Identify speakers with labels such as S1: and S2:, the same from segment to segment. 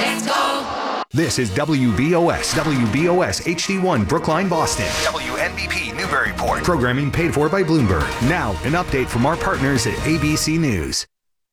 S1: Let's go.
S2: This is WBOS HD1 Brookline, Boston. WNBP Newburyport. Programming paid for by Bloomberg. Now, an update from our partners at ABC News.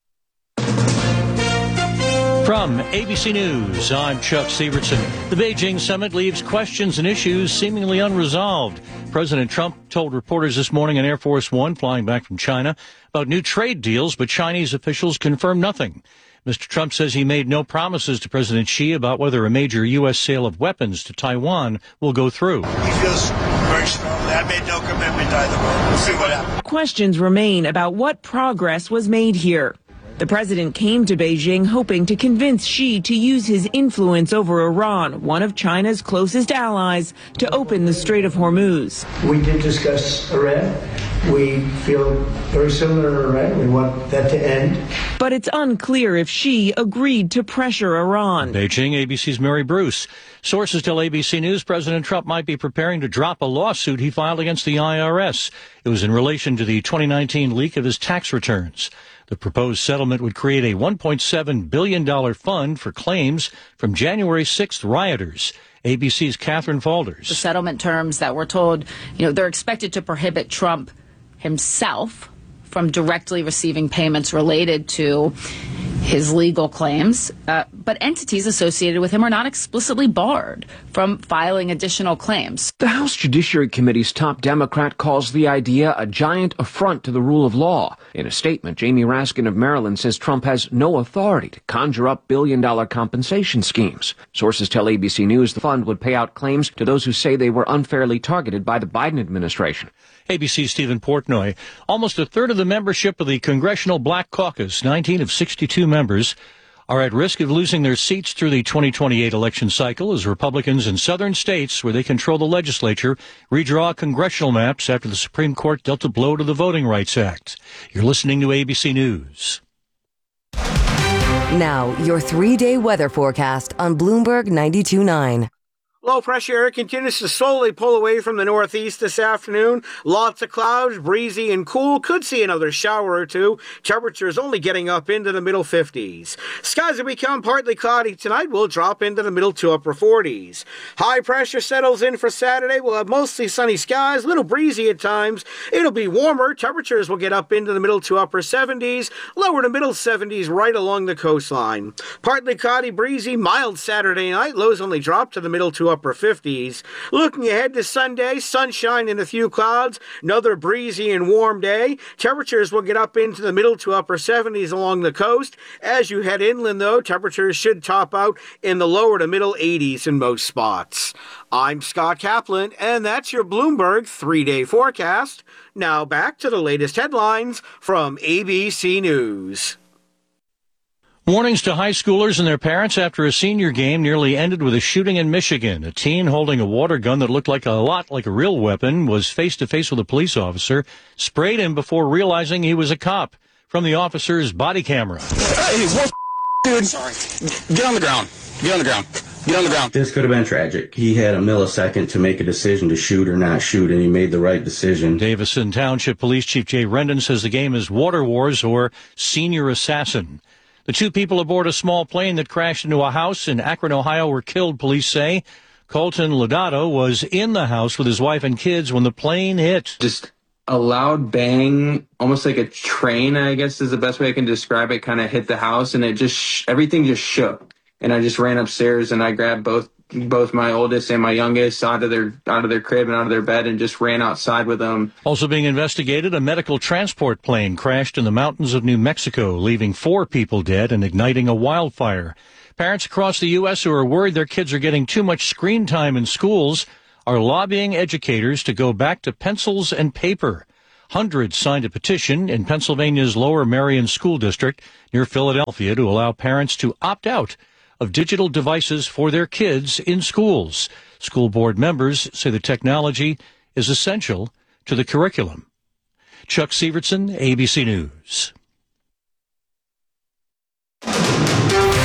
S3: From ABC News, I'm Chuck Severson. The Beijing summit leaves questions and issues seemingly unresolved. President Trump told reporters this morning on Air Force One, flying back from China, about new trade deals, but Chinese officials confirmed nothing. Mr. Trump says he made no promises to President Xi about whether a major U.S. sale of weapons to Taiwan will go through.
S4: He feels very strongly. I made no commitment either way. We'll see what happens.
S5: Questions remain about what progress was made here. The president came to Beijing hoping to convince Xi to use his influence over Iran, one of China's closest allies, to open the Strait of Hormuz.
S6: We did discuss Iran. We feel very similar to Iran. We want that to end.
S5: But it's unclear if Xi agreed to pressure Iran.
S3: Beijing, ABC's Mary Bruce. Sources tell ABC News President Trump might be preparing to drop a lawsuit he filed against the IRS. It was in relation to the 2019 leak of his tax returns. The proposed settlement would create a $1.7 billion fund for claims from January 6th rioters. ABC's Catherine Falders.
S7: The settlement terms that we're told, they're expected to prohibit Trump himself from directly receiving payments related to his legal claims, but entities associated with him are not explicitly barred from filing additional claims.
S8: The House Judiciary Committee's top Democrat calls the idea a giant affront to the rule of law. In a statement, Jamie Raskin of Maryland says Trump has no authority to conjure up billion-dollar compensation schemes. Sources tell ABC News the fund would pay out claims to those who say they were unfairly targeted by the Biden administration.
S3: ABC's Stephen Portnoy. Almost a third of the membership of the Congressional Black Caucus, 19 of 62 members, are at risk of losing their seats through the 2028 election cycle as Republicans in southern states where they control the legislature redraw congressional maps after the Supreme Court dealt a blow to the Voting Rights Act. You're listening to ABC News.
S9: Now, your 3-day weather forecast on Bloomberg 92.9.
S10: Low pressure air continues to slowly pull away from the northeast this afternoon. Lots of clouds, breezy and cool. Could see another shower or two. Temperatures only getting up into the middle 50s. Skies will become partly cloudy tonight. Will drop into the middle to upper 40s. High pressure settles in for Saturday. We'll have mostly sunny skies, a little breezy at times. It'll be warmer. Temperatures will get up into the middle to upper 70s, lower to middle 70s right along the coastline. Partly cloudy, breezy, mild Saturday night. Lows only drop to the middle to upper 50s. Looking ahead to Sunday, sunshine and a few clouds, another breezy and warm day. Temperatures will get up into the middle to upper 70s along the coast. As you head inland, though, temperatures should top out in the lower to middle 80s in most spots. I'm Scott Kaplan, and that's your Bloomberg 3-day forecast. Now back to the latest headlines from ABC News.
S3: Warnings to high schoolers and their parents after a senior game nearly ended with a shooting in Michigan. A teen holding a water gun that looked a lot like a real weapon was face-to-face with a police officer, sprayed him before realizing he was a cop. From the officer's body camera.
S11: Hey, what, dude? Sorry. Get on the ground. Get on the ground. Get on the ground.
S12: This could have been tragic. He had a millisecond to make a decision to shoot or not shoot, and he made the right decision.
S3: Davison Township Police Chief Jay Rendon says the game is Water Wars or Senior Assassin. The two people aboard a small plane that crashed into a house in Akron, Ohio were killed, police say. Colton Lodato was in the house with his wife and kids when the plane hit.
S13: Just a loud bang, almost like a train, I guess is the best way I can describe it, kind of hit the house, and it just, everything just shook. And I just ran upstairs and I grabbed both my oldest and my youngest out of their crib and out of their bed and just ran outside with them.
S3: Also being investigated, a medical transport plane crashed in the mountains of New Mexico, leaving 4 people dead and igniting a wildfire. Parents across the U.S. who are worried their kids are getting too much screen time in schools are lobbying educators to go back to pencils and paper. Hundreds signed a petition in Pennsylvania's Lower Merion School District near Philadelphia to allow parents to opt out of digital devices for their kids in schools. School board members say the technology is essential to the curriculum. Chuck Severson, ABC News.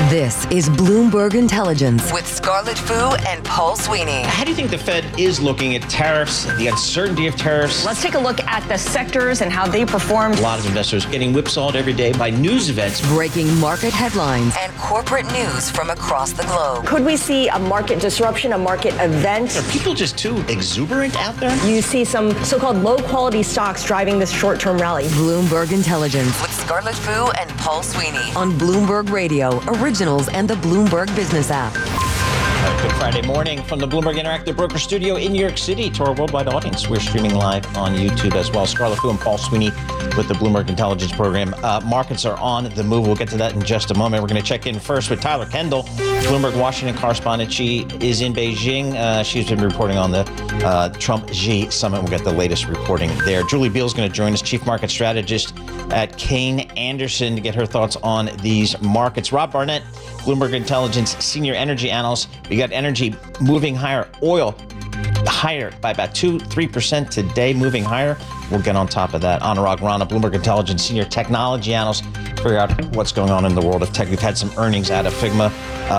S9: This is Bloomberg Intelligence with Scarlett Fu and Paul Sweeney.
S1: How do you think the Fed is looking at tariffs, the uncertainty of tariffs?
S14: Let's take a look at the sectors and how they performed.
S1: A lot of investors getting whipsawed every day by news events.
S9: Breaking market headlines and corporate news from across the globe.
S14: Could we see a market disruption, a market event?
S1: Are people just too exuberant out there?
S14: You see some so-called low-quality stocks driving this short-term rally.
S9: Bloomberg Intelligence with Scarlett Fu and Paul Sweeney on Bloomberg Radio, Originals, and the Bloomberg Business app.
S1: Good Friday morning from the Bloomberg Interactive Broker Studio in New York City to our worldwide audience. We're streaming live on YouTube as well. Scarlett Fu and Paul Sweeney with the Bloomberg Intelligence Program. Markets are on the move. We'll get to that in just a moment. We're going to check in first with Tyler Kendall, Bloomberg Washington correspondent. She is in Beijing. She's been reporting on the Trump-Xi summit. We'll get the latest reporting there. Julie Beal is going to join us, chief market strategist at Kayne Anderson, to get her thoughts on these markets. Rob Barnett, Bloomberg Intelligence senior energy analyst. We got energy moving higher, oil higher by about 2-3% today, moving higher. We'll get on top of that. Anurag Rana, Bloomberg Intelligence senior technology analyst, figure out what's going on in the world of tech. We've had some earnings out of Figma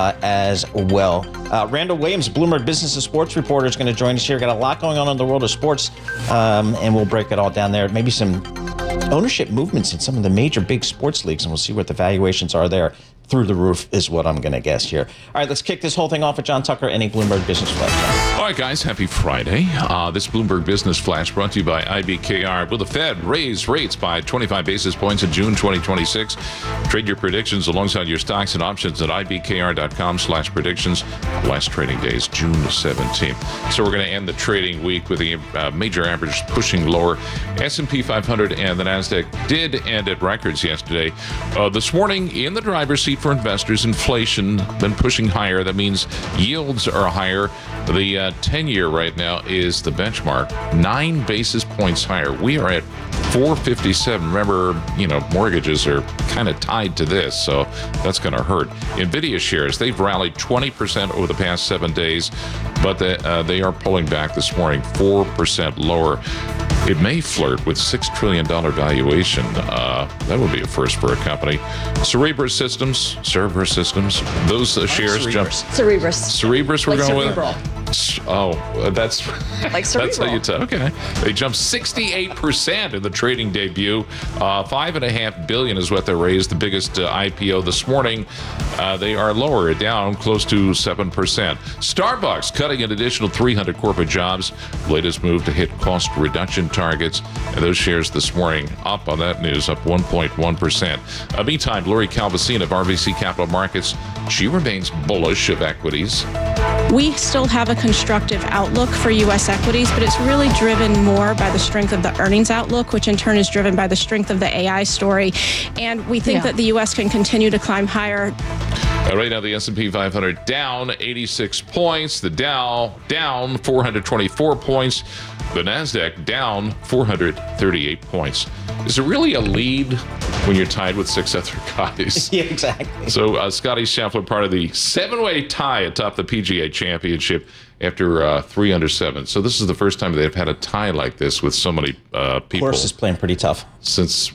S1: as well. Randall Williams, Bloomberg Business and Sports reporter, is going to join us here. Got a lot going on in the world of sports, and we'll break it all down there. Maybe some ownership movements in some of the major big sports leagues, and we'll see what the valuations are there. Through the roof is what I'm going to guess here. All right, let's kick this whole thing off with John Tucker and a Bloomberg Business Flash.
S15: All right, guys, happy Friday. This Bloomberg Business Flash brought to you by IBKR. Will the Fed raise rates by 25 basis points in June 2026? Trade your predictions alongside your stocks and options at ibkr.com/predictions. Last trading day is June 17th. So we're going to end the trading week with the major average pushing lower. S&P 500 and the NASDAQ did end at records yesterday. This morning, in the driver's seat for investors, inflation been pushing higher. That means yields are higher. The 10-year right now is the benchmark, 9 basis points higher. We are at 457. Remember, mortgages are kind of tied to this, so that's going to hurt. NVIDIA shares, they've rallied 20% over the past 7 days, but they are pulling back this morning, 4% lower. It may flirt with $6 trillion valuation. That would be a first for a company. Cerberus Systems, those shares jumped. Cerberus, we're going
S14: cerebral.
S15: with. Oh, that's
S14: like
S15: that's how you tell. Okay, they jumped 68% in the trading debut. $5.5 billion is what they raised. The biggest IPO this morning. They are lower, down close to 7%. Starbucks cutting an additional 300 corporate jobs. Latest move to hit cost reduction targets. And those shares this morning up on that news, up 1.1%. Meantime, Lori Calvasine of RBC Capital Markets, she remains bullish of equities.
S16: We still have a constructive outlook for U.S. equities, but it's really driven more by the strength of the earnings outlook, which in turn is driven by the strength of the AI story. And we think that the U.S. can continue to climb higher.
S15: Right now, the S&P 500 down 86 points. The Dow down 424 points. The NASDAQ down 438 points. Is it really a lead when you're tied with 6 other guys?
S1: Yeah, exactly.
S15: So Scotty Scheffler, part of the 7-way tie atop the PGA Championship after 3 under 7. So this is the first time they've had a tie like this with so many people.
S1: Course is playing pretty tough.
S15: Since,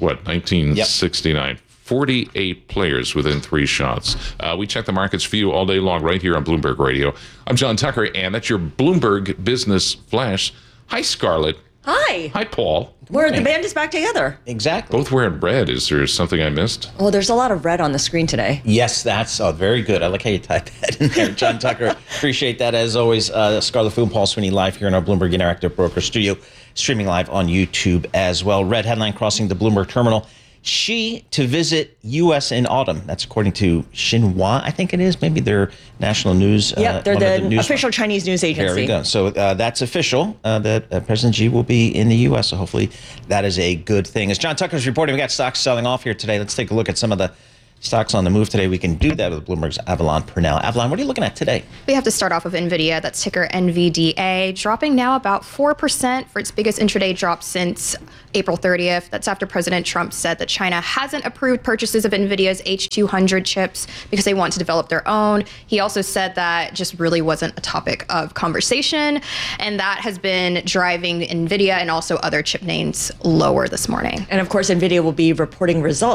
S15: 1969. Yep. 48 players within 3 shots. We check the markets for you all day long right here on Bloomberg Radio. I'm John Tucker, and that's your Bloomberg Business Flash. Hi, Scarlett.
S17: Hi.
S15: Hi, Paul.
S17: The band is back together.
S1: Exactly.
S15: Both wearing red. Is there something I missed?
S17: Oh, there's a lot of red on the screen today.
S1: Yes, that's very good. I like how you type that in there, John Tucker. Appreciate that. As always, Scarlett Fu and Paul Sweeney live here in our Bloomberg Interactive Broker Studio, streaming live on YouTube as well. Red headline crossing the Bloomberg terminal. Xi to visit U.S. in autumn. That's according to Xinhua, I think it is. Maybe their national news.
S17: Yep, they're the official Chinese news agency.
S1: There we go. So that's official that President Xi will be in the U.S. So hopefully that is a good thing. As John Tucker's reporting, we got stocks selling off here today. Let's take a look at some of the stocks on the move today. We can do that with Bloomberg's Avalon Purnell. Avalon, what are you looking at today?
S18: We have to start off with NVIDIA. That's ticker NVDA, dropping now about 4% for its biggest intraday drop since April 30th. That's after President Trump said that China hasn't approved purchases of NVIDIA's H200 chips because they want to develop their own. He also said that just really wasn't a topic of conversation, and that has been driving NVIDIA and also other chip names lower this morning.
S17: And of course, NVIDIA will be reporting results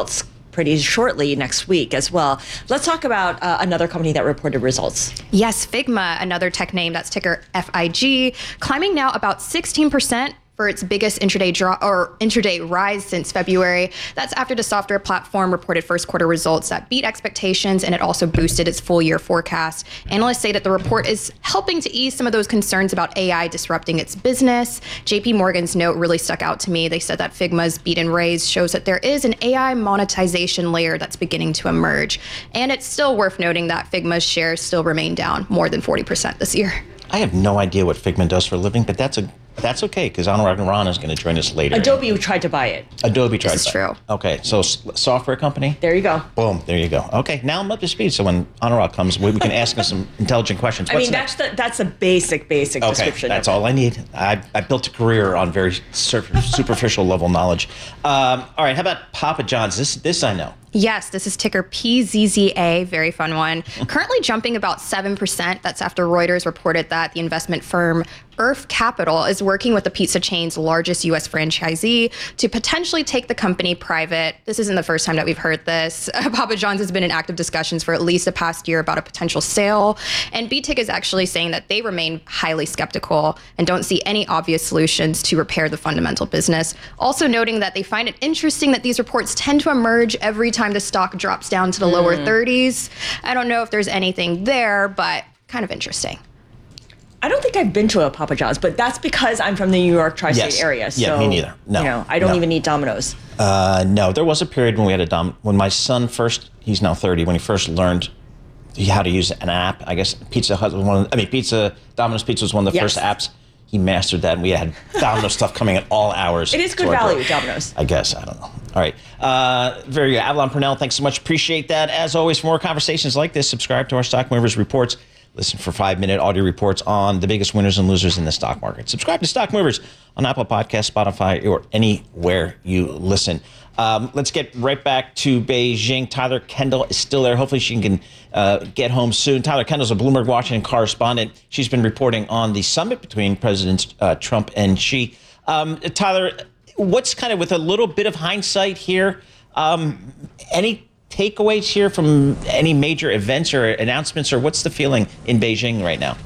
S17: pretty shortly next week as well. Let's talk about another company that reported results.
S18: Yes, Figma, another tech name, that's ticker FIG, climbing now about 16% for its biggest intraday rise since February. That's after the software platform reported first quarter results that beat expectations, and it also boosted its full year forecast. Analysts say that the report is helping to ease some of those concerns about AI disrupting its business. JP Morgan's note really stuck out to me. They said that Figma's beat and raise shows that there is an AI monetization layer that's beginning to emerge. And it's still worth noting that Figma's shares still remain down more than 40% this year.
S1: I have no idea what Figma does for a living, but that's okay, because Anurag Ron is going to join us later.
S17: Adobe tried to buy it.
S1: This is true. Okay, so software company?
S17: There you go.
S1: Boom, there you go. Okay, now I'm up to speed, so when Anurag comes, we can ask him some intelligent questions.
S17: That's a basic description.
S1: That's all I need. I built a career on very superficial level knowledge. All right, how about Papa John's? This I know.
S18: Yes, this is ticker PZZA, very fun one. Currently jumping about 7%. That's after Reuters reported that the investment firm Earth Capital is working with the pizza chain's largest U.S. franchisee to potentially take the company private. This isn't the first time that we've heard this. Papa John's has been in active discussions for at least the past year about a potential sale. And BTIC is actually saying that they remain highly skeptical and don't see any obvious solutions to repair the fundamental business. Also noting that they find it interesting that these reports tend to emerge every time the stock drops down to the lower 30s. I don't know if there's anything there, but kind of interesting.
S17: I don't think I've been to a Papa John's, but that's because I'm from the New York tri-state area. So,
S1: me neither. No,
S17: I don't even eat Domino's.
S1: No, there was a period when we had when my son first, he's now 30, when he first learned how to use an app. I guess Domino's Pizza was one of the first apps. He mastered that, and we had Domino's stuff coming at all hours.
S17: It is good value, Domino's.
S1: I guess. I don't know. All right. Very good. Avalon Purnell, thanks so much. Appreciate that. As always, for more conversations like this, subscribe to our Stock Movers Reports. Listen for 5-minute audio reports on the biggest winners and losers in the stock market. Subscribe to Stock Movers on Apple Podcasts, Spotify, or anywhere you listen. Let's get right back to Beijing. Tyler Kendall is still there. Hopefully she can get home soon. Tyler Kendall's a Bloomberg Washington correspondent. She's been reporting on the summit between Presidents Trump and Xi. Tyler, what's kind of, with a little bit of hindsight here, any takeaways here from any major events or announcements, or what's the feeling in Beijing right now?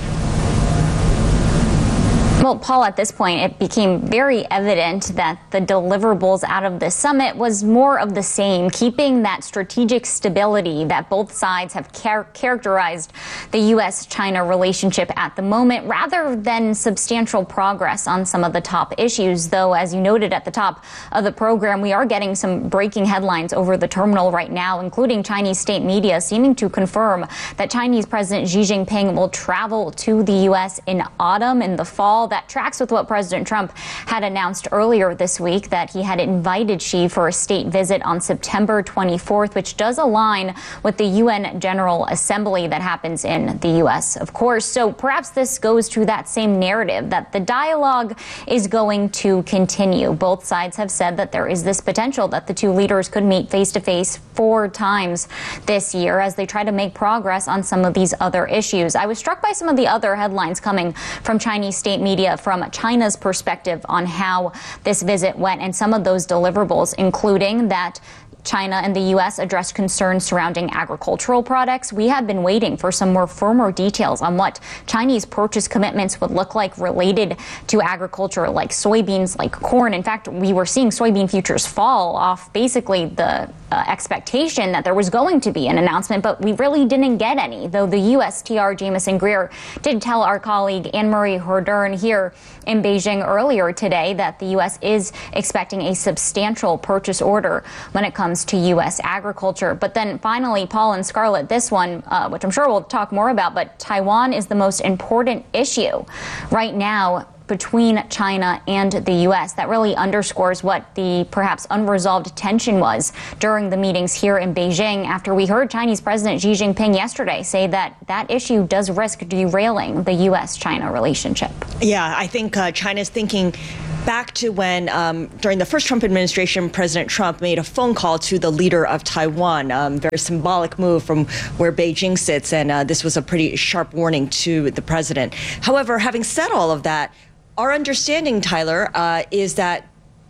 S19: Well, Paul, at this point, it became very evident that the deliverables out of the summit was more of the same, keeping that strategic stability that both sides have characterized the U.S.-China relationship at the moment, rather than substantial progress on some of the top issues. Though, as you noted at the top of the program, we are getting some breaking headlines over the terminal right now, including Chinese state media seeming to confirm that Chinese President Xi Jinping will travel to the U.S. in autumn, in the fall. That tracks with what President Trump had announced earlier this week, that he had invited Xi for a state visit on September 24th, which does align with the UN General Assembly that happens in the U.S., of course. So perhaps this goes to that same narrative that the dialogue is going to continue. Both sides have said that there is this potential that the two leaders could meet face-to-face 4 times this year as they try to make progress on some of these other issues. I was struck by some of the other headlines coming from Chinese state media from China's perspective on how this visit went, and some of those deliverables, including that China and the U.S. addressed concerns surrounding agricultural products. We have been waiting for some more firmer details on what Chinese purchase commitments would look like related to agriculture, like soybeans, like corn. In fact, we were seeing soybean futures fall off basically the expectation that there was going to be an announcement, but we really didn't get any, though the USTR Jameson Greer did tell our colleague Anne-Marie Herdern here in Beijing earlier today that the U.S. is expecting a substantial purchase order when it comes to U.S. agriculture. But then finally, Paul and Scarlett, this one, which I'm sure we'll talk more about, but Taiwan is the most important issue right now between China and the U.S. That really underscores what the perhaps unresolved tension was during the meetings here in Beijing, after we heard Chinese President Xi Jinping yesterday say that that issue does risk derailing the U.S.-China relationship.
S17: Yeah, I think China's thinking back to when, during the first Trump administration, President Trump made a phone call to the leader of Taiwan, very symbolic move from where Beijing sits, and this was a pretty sharp warning to the president. However, having said all of that, our understanding, Tyler, is that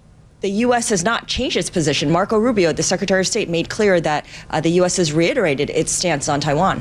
S17: the U.S. has not changed its position. Marco Rubio, the Secretary of State, made clear that the U.S. has reiterated its stance on Taiwan.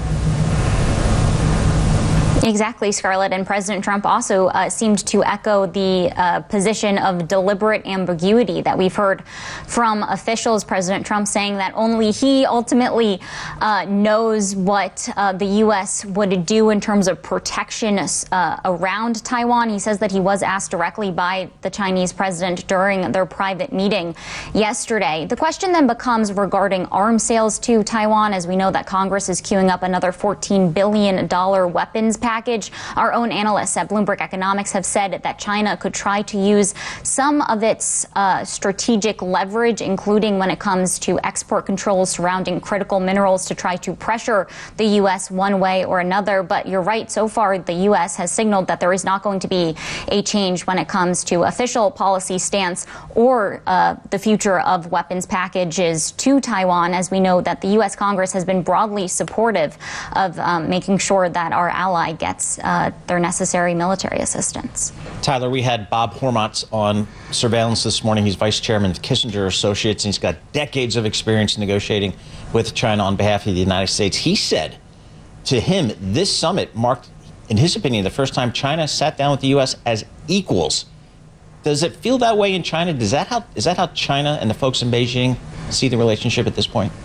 S19: Exactly, Scarlett. And President Trump also seemed to echo the position of deliberate ambiguity that we've heard from officials. President Trump saying that only he ultimately knows what the U.S. would do in terms of protection around Taiwan. He says that he was asked directly by the Chinese president during their private meeting yesterday. The question then becomes regarding arms sales to Taiwan, as we know that Congress is queuing up another $14 billion weapons package. Our own analysts at Bloomberg Economics have said that China could try to use some of its strategic leverage, including when it comes to export controls surrounding critical minerals, to try to pressure the U.S. one way or another. But you're right, so far the U.S. has signaled that there is not going to be a change when it comes to official policy stance or the future of weapons packages to Taiwan, as we know that the U.S. Congress has been broadly supportive of making sure that our ally gets their necessary military assistance.
S1: Tyler, we had Bob Hormats on surveillance this morning. He's vice chairman of Kissinger Associates, and he's got decades of experience negotiating with China on behalf of the United States. He said to him, this summit marked, in his opinion, the first time China sat down with the U.S. as equals. Does it feel that way in China? Is that how China and the folks in Beijing see the relationship at this point?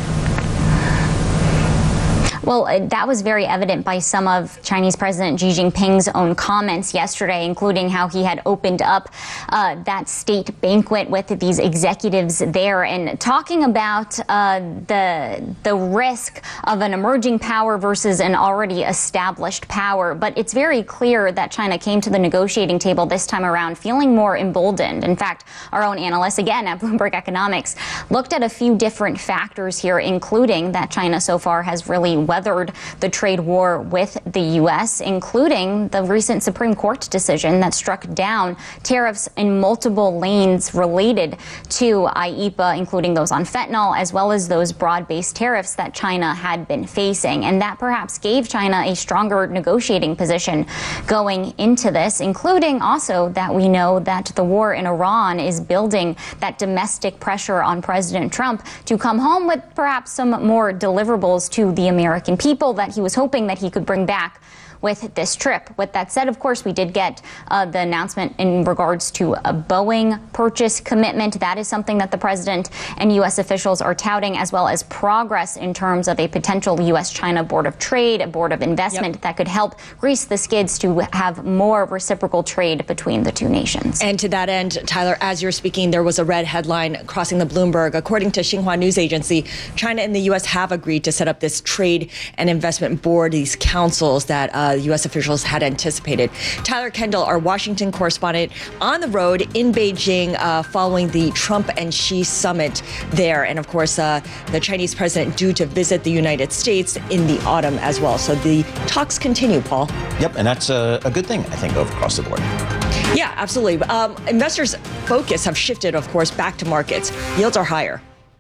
S19: Well, that was very evident by some of Chinese President Xi Jinping's own comments yesterday, including how he had opened up that state banquet with these executives there and talking about the risk of an emerging power versus an already established power. But it's very clear that China came to the negotiating table this time around feeling more emboldened. In fact, our own analysts, again at Bloomberg Economics, looked at a few different factors here, including that China so far has really weathered the trade war with the U.S., including the recent Supreme Court decision that struck down tariffs in multiple lanes related to IEEPA, including those on fentanyl, as well as those broad-based tariffs that China had been facing. And that perhaps gave China a stronger negotiating position going into this, including also that we know that the war in Iran is building that domestic pressure on President Trump to come home with perhaps some more deliverables to the American people that he was hoping that he could bring back with this trip. With that said, of course, we did get the announcement in regards to a Boeing purchase commitment. That is something that the president and U.S. officials are touting, as well as progress in terms of a potential U.S.-China Board of Trade, a Board of Investment that could help grease the skids to have more reciprocal trade between the two nations.
S17: And to that end, Tyler, as you're speaking, there was a red headline crossing the Bloomberg. According to Xinhua News Agency, China and the U.S. have agreed to set up this trade and investment board, these councils that U.S. officials had anticipated. Tyler Kendall, our Washington correspondent, on the road in Beijing following the Trump and Xi summit there. And of course, the Chinese president due to visit the United States in the autumn as well. So the talks continue, Paul.
S1: Yep, and that's a good thing, I think, across the board.
S17: Yeah, absolutely. Investors' focus have shifted, of course, back to markets. Yields are higher.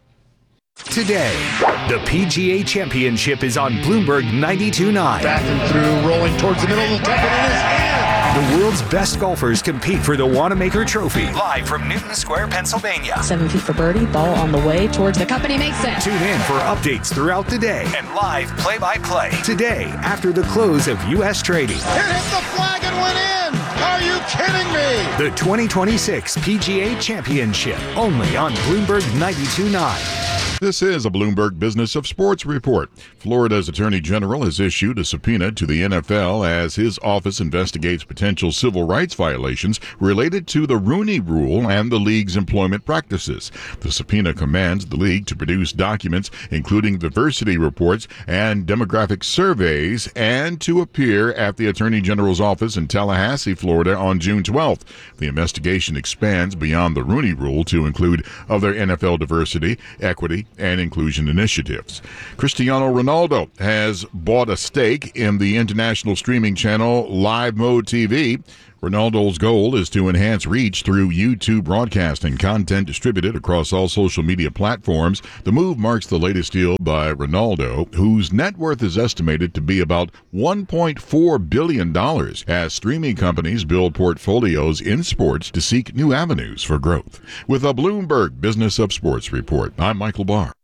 S2: Today, the PGA Championship is on Bloomberg 92.9.
S4: Back and through, rolling towards the middle of the cup and in his hand.
S2: The world's best golfers compete for the Wanamaker Trophy. Live from Newton Square, Pennsylvania.
S20: 7 feet for birdie, ball on the way towards the cup, and he makes it.
S2: Tune in for updates throughout the day and live play-by-play. Today, after the close of U.S. trading.
S4: It hit the flag and went in. Are you kidding me?
S2: The 2026 PGA Championship, only on Bloomberg 92.9.
S21: This is a Bloomberg Business of Sports report. Florida's Attorney General has issued a subpoena to the NFL as his office investigates potential civil rights violations related to the Rooney Rule and the league's employment practices. The subpoena commands the league to produce documents including diversity reports and demographic surveys and to appear at the Attorney General's office in Tallahassee, Florida on June 12th. The investigation expands beyond the Rooney Rule to include other NFL diversity, equity, and inclusion initiatives. Cristiano Ronaldo has bought a stake in the international streaming channel Live Mode TV. Ronaldo's goal is to enhance reach through YouTube broadcasting content distributed across all social media platforms. The move marks the latest deal by Ronaldo, whose net worth is estimated to be about $1.4 billion, as streaming companies build portfolios in sports to seek new avenues for growth. With a Bloomberg Business of Sports report, I'm Michael Barr.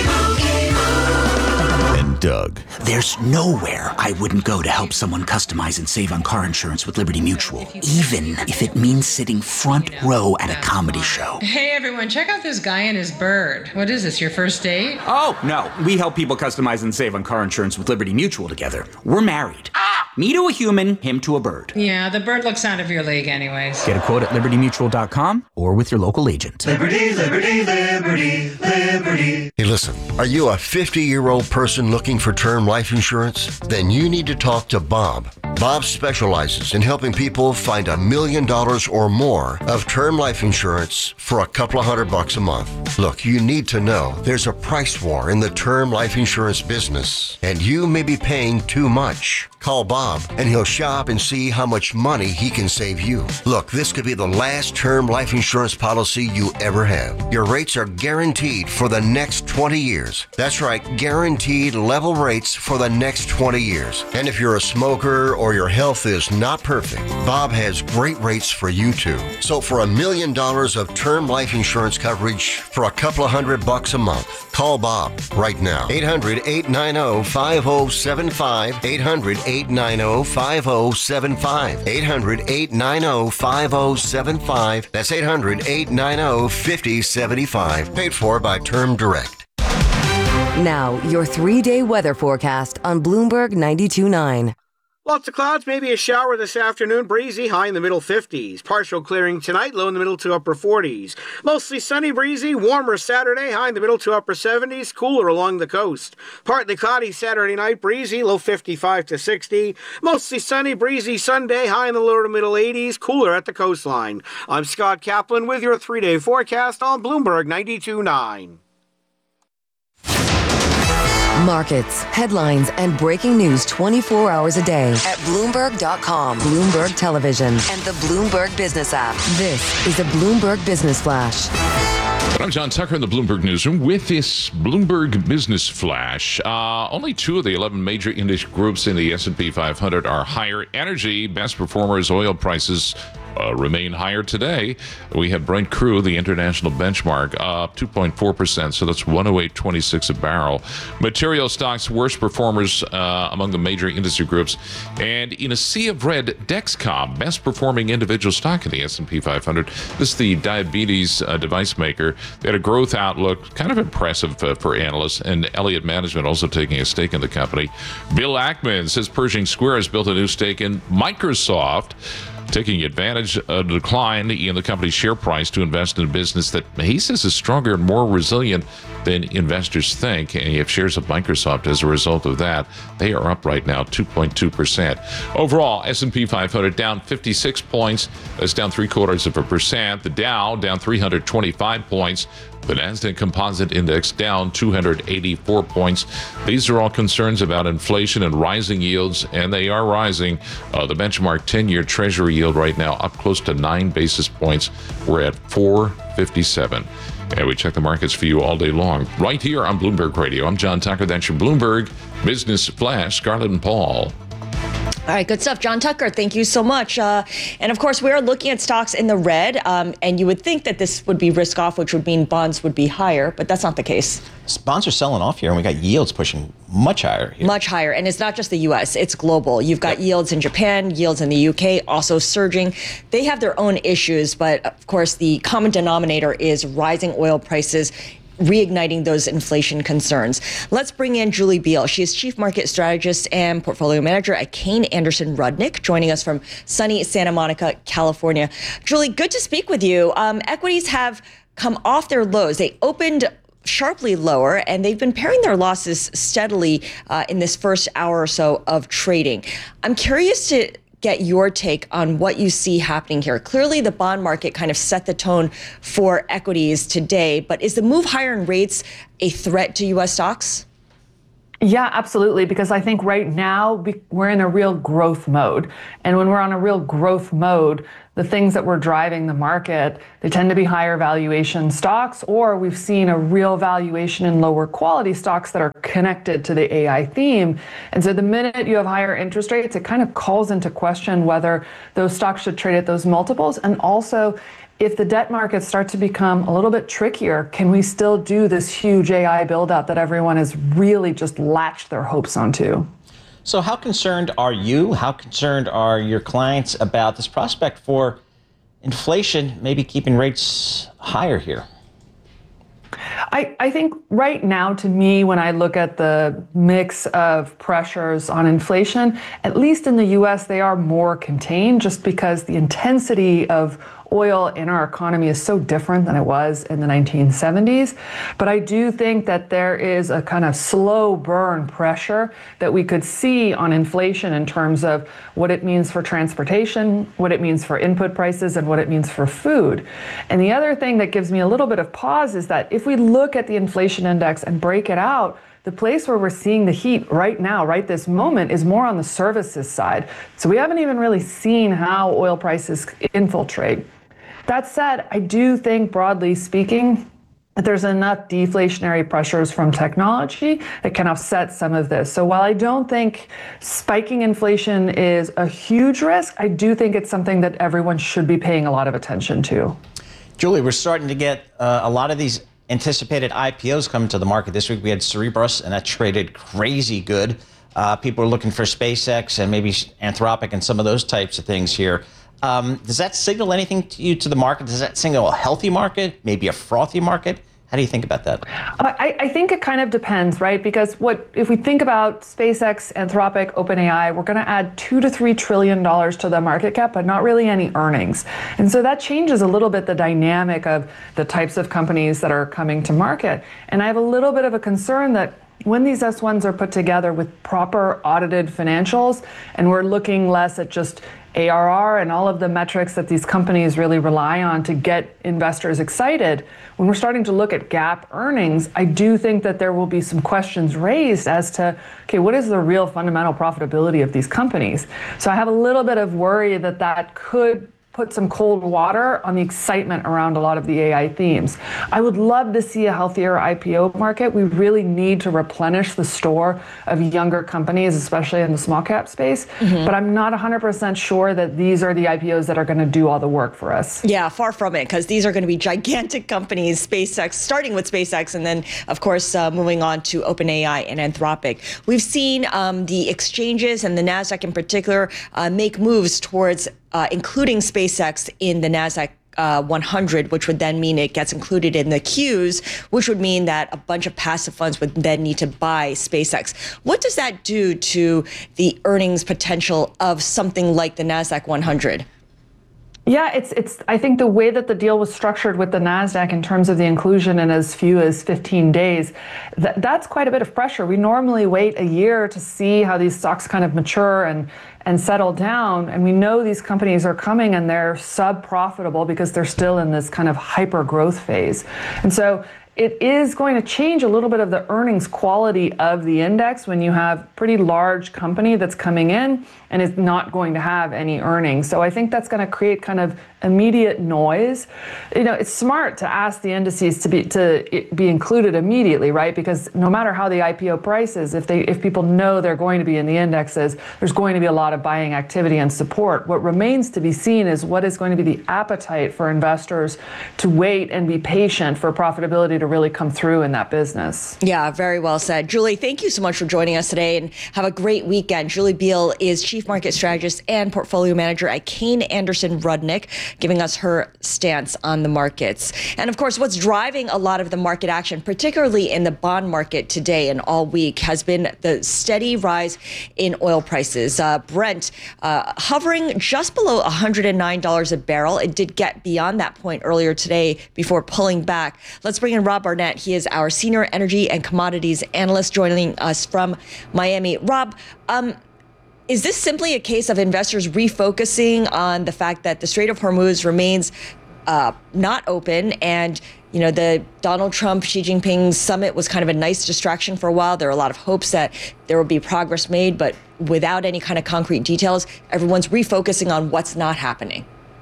S6: And Doug. There's nowhere I wouldn't go to help someone customize and save on car insurance with Liberty Mutual, even if it means sitting front row at a comedy show.
S22: Hey everyone, check out this guy and his bird. What is this, your first date?
S6: Oh, no. We help people customize and save on car insurance with Liberty Mutual together. We're married. Me to a human, him to a bird.
S22: Yeah, the bird looks out of your league anyways.
S6: Get a quote at libertymutual.com or with your local agent.
S23: Liberty, liberty, liberty, liberty. Hey, listen, are you a 50-year-old person looking for term life insurance? Then you need to talk to Bob. Bob specializes in helping people find $1 million or more of term life insurance for a couple of $100 a month. Look, you need to know there's a price war in the term life insurance business, and you may be paying too much. Call Bob, and he'll shop and see how much money he can save you. Look, this could be the last term life insurance policy you ever have. Your rates are guaranteed for the next 20 years. That's right, guaranteed level rates for the next 20 years. And if you're a smoker or your health is not perfect, Bob has great rates for you too. So for $1 million of term life insurance coverage for a couple of $100 a month, call Bob right now. 800-890-5075. 800-890-5075. 800-890-5075. That's 800-890-5075. Paid for by Term Direct.
S9: Now, your 3-day weather forecast on Bloomberg 92.9.
S10: Lots of clouds, maybe a shower this afternoon. Breezy, high in the middle 50s. Partial clearing tonight, low in the middle to upper 40s. Mostly sunny, breezy, warmer Saturday, high in the middle to upper 70s. Cooler along the coast. Partly cloudy Saturday night, breezy, low 55 to 60. Mostly sunny, breezy Sunday, high in the lower to middle 80s. Cooler at the coastline. I'm Scott Kaplan with your 3-day forecast on Bloomberg 92.9.
S9: Markets, headlines, and breaking news 24 hours a day at Bloomberg.com, Bloomberg Television, and the Bloomberg Business app. This is a Bloomberg Business Flash.
S15: I'm John Tucker in the Bloomberg Newsroom with this Bloomberg Business Flash. Only 2 of the 11 major index groups in the S&P 500 are higher. Energy, best performers, oil prices remain higher today. We have Brent Crude, the international benchmark, up 2.4%, so that's 108.26 a barrel. Material stocks, worst performers among the major industry groups. And in a sea of red, Dexcom, best performing individual stock in the S&P 500. This is the diabetes device maker. They had a growth outlook, kind of impressive for analysts, and Elliott Management also taking a stake in the company. Bill Ackman says Pershing Square has built a new stake in Microsoft, taking advantage of the decline in the company's share price to invest in a business that he says is stronger and more resilient than investors think. And you have shares of Microsoft as a result of that. They are up right now 2.2%. Overall, S&P 500 down 56 points. That's down 0.75%. The Dow down 325 points. The Nasdaq Composite Index down 284 points. These are all concerns about inflation and rising yields, and they are rising. The benchmark 10-year Treasury yield right now up close to 9 basis points. We're at 4.57. And we check the markets for you all day long, right here on Bloomberg Radio. I'm John Tucker. That's your Bloomberg Business Flash. Scarlett and Paul.
S17: All right, good stuff. John Tucker, thank you so much. And of course, we are looking at stocks in the red, and you would think that this would be risk off, which would mean bonds would be higher, but that's not the case.
S1: Bonds are selling off here, and we got yields pushing much higher here.
S17: Much higher, and it's not just the U.S., it's global. You've got yields in Japan, yields in the U.K. also surging. They have their own issues, but of course, the common denominator is rising oil prices, reigniting those inflation concerns. Let's bring in Julie Beal. She is Chief Market Strategist and Portfolio Manager at Kayne Anderson Rudnick, joining us from sunny Santa Monica, California. Julie, good to speak with you. Equities have come off their lows. They opened sharply lower, and they've been paring their losses steadily in this first hour or so of trading. I'm curious to get your take on what you see happening here. Clearly, the bond market kind of set the tone for equities today, but is the move higher in rates a threat to U.S. stocks?
S5: Yeah, absolutely. Because I think right now we're in a real growth mode. And when we're on a real growth mode, the things that were driving the market, they tend to be higher valuation stocks, or we've seen a real valuation in lower quality stocks that are connected to the AI theme. And so the minute you have higher interest rates, it kind of calls into question whether those stocks should trade at those multiples. And also, if the debt markets start to become a little bit trickier, can we still do this huge AI build out that everyone has really just latched their hopes onto?
S1: So how concerned are you? How concerned are your clients about this prospect for inflation maybe keeping rates higher here?
S5: I think right now, to me, when I look at the mix of pressures on inflation, at least in the US, they are more contained just because the intensity of oil in our economy is so different than it was in the 1970s. But I do think that there is a kind of slow burn pressure that we could see on inflation in terms of what it means for transportation, what it means for input prices, and what it means for food. And the other thing that gives me a little bit of pause is that if we look at the inflation index and break it out, the place where we're seeing the heat right now, right this moment, is more on the services side. So we haven't even really seen how oil prices infiltrate. That said, I do think, broadly speaking, that there's enough deflationary pressures from technology that can offset some of this. So while I don't think spiking inflation is a huge risk, I do think it's something that everyone should be paying a lot of attention to.
S1: Julie, we're starting to get a lot of these anticipated IPOs coming to the market. This week we had Cerebras, and that traded crazy good. People are looking for SpaceX and maybe Anthropic and some of those types of things here. Does that signal anything to you, to the market? Does that signal a healthy market, maybe a frothy market? How do you think about that?
S5: I think it kind of depends, right? Because if we think about SpaceX, Anthropic, OpenAI, we're going to add $2 to $3 trillion to the market cap, but not really any earnings. And so that changes a little bit the dynamic of the types of companies that are coming to market. And I have a little bit of a concern that when these S1s are put together with proper audited financials, and we're looking less at just ARR and all of the metrics that these companies really rely on to get investors excited, when we're starting to look at GAAP earnings, I do think that there will be some questions raised as to, okay, what is the real fundamental profitability of these companies? So I have a little bit of worry that that could put some cold water on the excitement around a lot of the AI themes. I would love to see a healthier IPO market. We really need to replenish the store of younger companies, especially in the small cap space. But I'm not 100% sure that these are the IPOs that are going to do all the work for us.
S17: Yeah, far from it, because these are going to be gigantic companies, SpaceX, starting with SpaceX, and then, of course, moving on to OpenAI and Anthropic. We've seen the exchanges and the NASDAQ in particular make moves towards including SpaceX in the NASDAQ 100, which would then mean it gets included in the Qs, which would mean that a bunch of passive funds would then need to buy SpaceX. What does that do to the earnings potential of something like the NASDAQ 100?
S5: Yeah, it's. I think the way that the deal was structured with the NASDAQ in terms of the inclusion in as few as 15 days, that's quite a bit of pressure. We normally wait a year to see how these stocks kind of mature and settle down. And we know these companies are coming and they're sub-profitable because they're still in this kind of hyper growth phase. And so it is going to change a little bit of the earnings quality of the index when you have a pretty large company that's coming in and is not going to have any earnings. So I think that's going to create kind of immediate noise. You know, it's smart to ask the indices to be included immediately, right? Because no matter how the IPO price is, if people know they're going to be in the indexes, there's going to be a lot of buying activity and support. What remains to be seen is what is going to be the appetite for investors to wait and be patient for profitability to really come through in that business.
S17: Yeah, very well said. Julie, thank you so much for joining us today, and have a great weekend. Julie Biel is Chief Market Strategist and Portfolio Manager at Kayne Anderson Rudnick, giving us her stance on the markets. And of course, what's driving a lot of the market action, particularly in the bond market today and all week, has been the steady rise in oil prices. Brent hovering just below $109 a barrel. It did get beyond that point earlier today before pulling back. Let's bring in Rob Barnett. He is our Senior Energy and Commodities Analyst, joining us from Miami. Rob, is this simply a case of investors refocusing on the fact that the Strait of Hormuz remains not open, and the Donald Trump, Xi Jinping summit was kind of a nice distraction for a while. There are a lot of hopes that there will be progress made, but without any kind of concrete details, everyone's refocusing on what's not happening.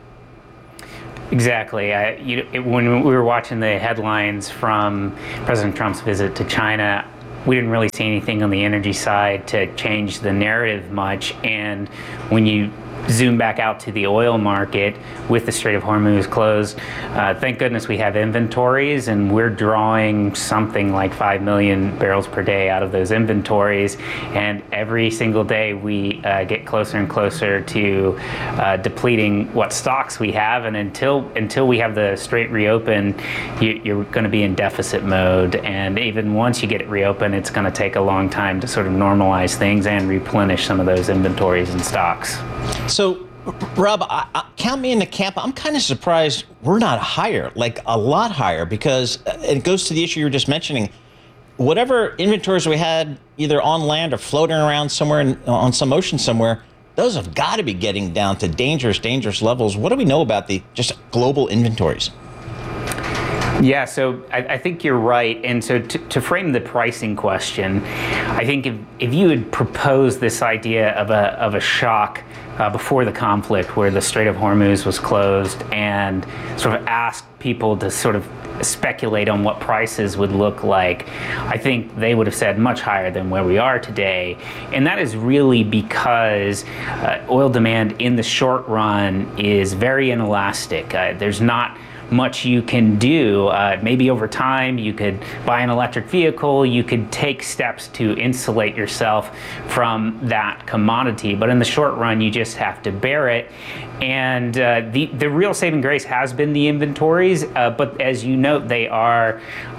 S7: Exactly. When we were watching the headlines from President Trump's visit to China, we didn't really see anything on the energy side to change the narrative much. And when you zoom back out to the oil market with the Strait of Hormuz closed, thank goodness we have inventories, and we're drawing something like 5 million barrels per day out of those inventories. And every single day we get closer and closer to depleting what stocks we have. And until we have the Strait reopened, you're going to be in deficit mode. And even once you get it reopened, it's going to take a long time to sort of normalize things and replenish some of those inventories and stocks.
S1: So, Rob, count me in the camp. I'm kind of surprised we're not higher, like a lot higher, because it goes to the issue you were just mentioning. Whatever inventories we had either on land or floating around somewhere on some ocean somewhere, those have got to be getting down to dangerous levels. What do we know about the just global inventories?
S7: Yeah, so I think you're right. And so to frame the pricing question, I think if you had proposed this idea of a shock before the conflict where the Strait of Hormuz was closed and sort of asked people to sort of speculate on what prices would look like, I think they would have said much higher than where we are today. And that is really because oil demand in the short run is very inelastic. There's not much you can do. Maybe over time you could buy an electric vehicle, you could take steps to insulate yourself from that commodity, but in the short run you just have to bear it. And the real saving grace has been the inventories, but as you note, they are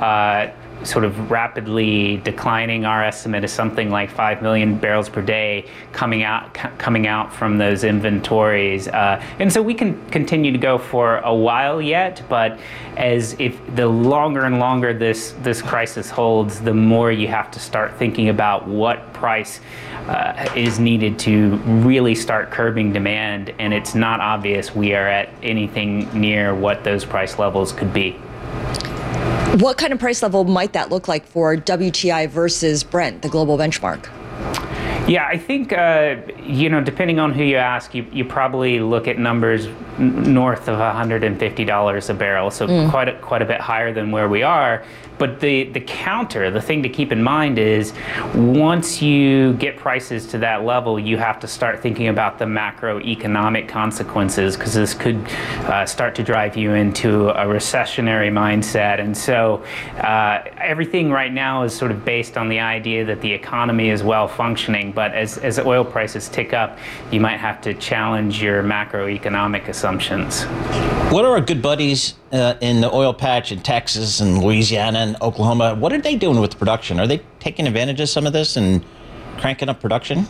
S7: sort of rapidly declining. Our estimate is something like 5 million barrels per day coming out from those inventories. And so we can continue to go for a while yet, but if the longer and longer this crisis holds, the more you have to start thinking about what price is needed to really start curbing demand. And it's not obvious we are at anything near what those price levels could be.
S17: What kind of price level might that look like for WTI versus Brent, the global benchmark?
S7: Yeah, I think, depending on who you ask, you probably look at numbers north of $150 a barrel, so quite a bit higher than where we are. But the thing to keep in mind is once you get prices to that level, you have to start thinking about the macroeconomic consequences, because this could start to drive you into a recessionary mindset. And so everything right now is sort of based on the idea that the economy is well functioning. But as oil prices tick up, you might have to challenge your macroeconomic assumptions.
S1: What are our good buddies in the oil patch in Texas and Louisiana and Oklahoma? What are they doing with the production? Are they taking advantage of some of this and cranking up production?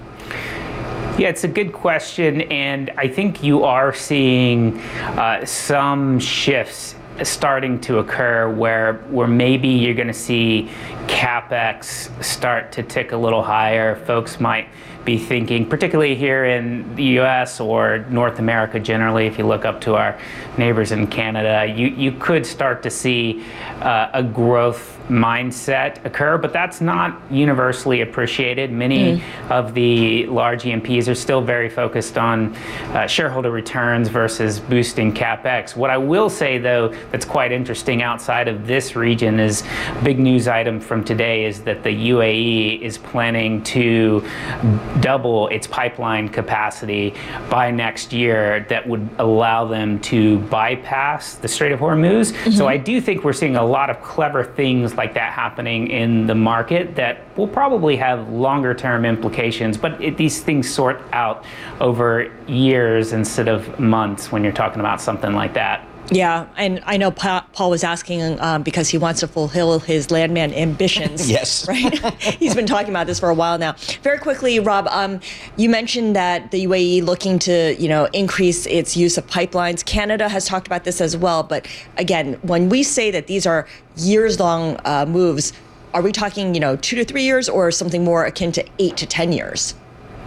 S7: Yeah, it's a good question, and I think you are seeing some shifts starting to occur where maybe you're going to see CapEx start to tick a little higher. Folks might be thinking, particularly here in the U.S. or North America generally, if you look up to our neighbors in Canada, you could start to see a growth mindset occur, but that's not universally appreciated. Many of the large E&Ps are still very focused on shareholder returns versus boosting CapEx. What I will say, though, that's quite interesting outside of this region is a big news item from today is that the UAE is planning to double its pipeline capacity by next year that would allow them to bypass the Strait of Hormuz. So I do think we're seeing a lot of clever things like that happening in the market that will probably have longer term implications, but these things sort out over years instead of months when you're talking about something like that.
S17: Yeah, and I know Paul was asking because he wants to fulfill his landman ambitions.
S1: Yes.
S17: Right? He's been talking about this for a while now. Very quickly, Rob, you mentioned that the UAE looking to, increase its use of pipelines. Canada has talked about this as well. But again, when we say that these are years-long moves, are we talking, 2 to 3 years or something more akin to 8 to 10 years?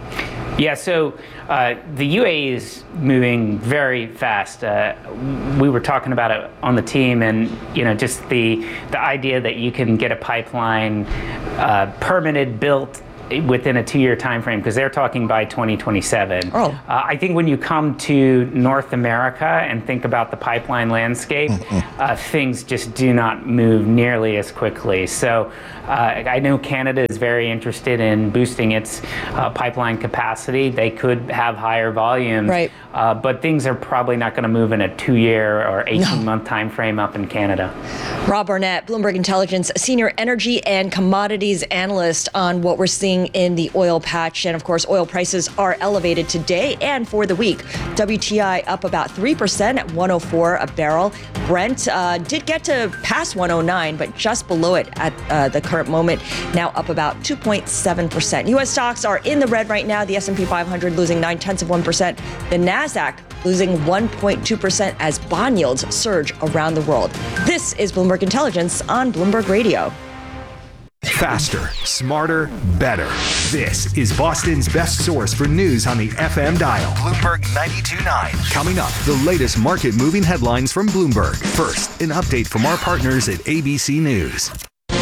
S7: Yeah, so the UAE is moving very fast. We were talking about it on the team, and just the idea that you can get a pipeline permitted, built within a 2-year time frame, because they're talking by 2027. I think when you come to North America and think about the pipeline landscape, things just do not move nearly as quickly. So I know Canada is very interested in boosting its pipeline capacity. They could have higher volumes, right. But things are probably not going to move in a 2-year or 18-month time frame up in Canada.
S17: Rob Barnett, Bloomberg Intelligence senior energy and commodities analyst, on what we're seeing in the oil patch. And of course, oil prices are elevated today and for the week. WTI up about 3% at 104 a barrel. Brent did get to pass 109, but just below it at the current moment, now up about 2.7%. U.S. stocks are in the red right now. The S&P 500 losing 0.9%. The NASDAQ losing 1.2% as bond yields surge around the world. This is Bloomberg Intelligence on Bloomberg Radio.
S2: Faster, smarter, better. This is Boston's best source for news on the FM dial. Bloomberg 92.9. Coming up, the latest market-moving headlines from Bloomberg. First, an update from our partners at ABC News.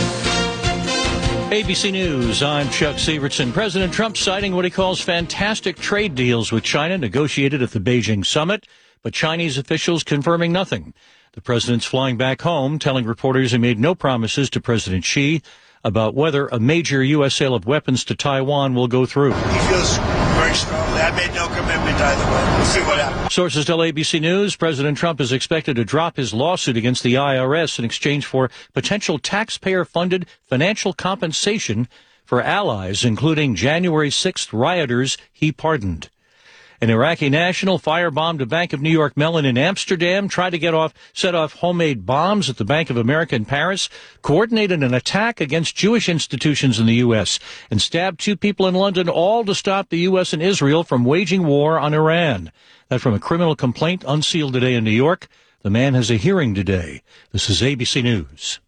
S3: ABC News, I'm Chuck Sievertson. President Trump citing what he calls fantastic trade deals with China negotiated at the Beijing summit, but Chinese officials confirming nothing. The president's flying back home, telling reporters he made no promises to President Xi about whether a major U.S. sale of weapons to Taiwan will go through.
S4: He feels very strongly. I made no commitment either way. We'll see what happens.
S3: Sources tell ABC News President Trump is expected to drop his lawsuit against the IRS in exchange for potential taxpayer-funded financial compensation for allies, including January 6th rioters he pardoned. An Iraqi national firebombed a Bank of New York Mellon in Amsterdam, tried to set off homemade bombs at the Bank of America in Paris, coordinated an attack against Jewish institutions in the U.S., and stabbed 2 people in London, all to stop the U.S. and Israel from waging war on Iran. That from a criminal complaint unsealed today in New York. The man has a hearing today. This is ABC News.